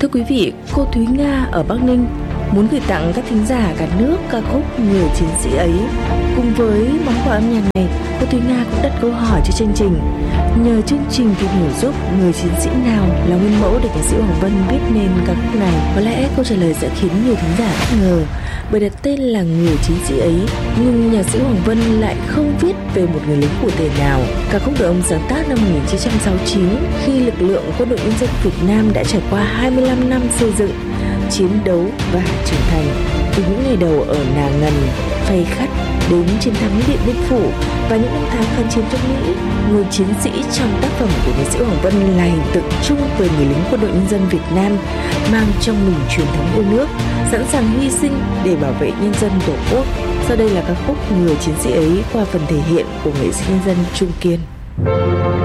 Thưa quý vị, cô Thúy Nga ở Bắc Ninh muốn gửi tặng các thính giả cả nước ca khúc Người Chiến Sĩ Ấy. Cùng với món quà âm nhạc này, cô Thúy Nga cũng đặt câu hỏi cho chương trình. Nhờ chương trình tìm hiểu giúp người chiến sĩ nào là nguyên mẫu để nhạc sĩ Hoàng Vân viết nên ca khúc này. Có lẽ câu trả lời sẽ khiến nhiều thính giả bất ngờ, bởi đặt tên là Người Chiến Sĩ Ấy, nhưng nhạc sĩ Hoàng Vân lại không viết về một người lính cụ thể nào. Ca khúc được ông sáng tác năm 1969 khi lực lượng quân đội nhân dân Việt Nam đã trải qua 25 năm xây dựng, chiến đấu và trưởng thành. Từ những ngày đầu ở Nà Ngần, Phay Khắt đến chiến thắng Điện Biên Phủ và những năm tháng kháng chiến chống Mỹ, người chiến sĩ trong tác phẩm của nhạc sĩ Hoàng Vân là hình tượng chung về người lính quân đội nhân dân Việt Nam, mang trong mình truyền thống yêu nước, sẵn sàng hy sinh để bảo vệ nhân dân Tổ quốc. Sau đây là ca khúc Người Chiến Sĩ Ấy qua phần thể hiện của nghệ sĩ nhân dân Trung Kiên.